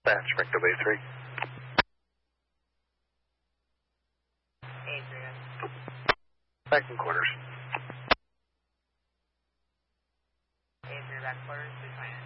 That's Springfield Bay 3. Adrian. Back in quarters. Adrian, back quarters, 220.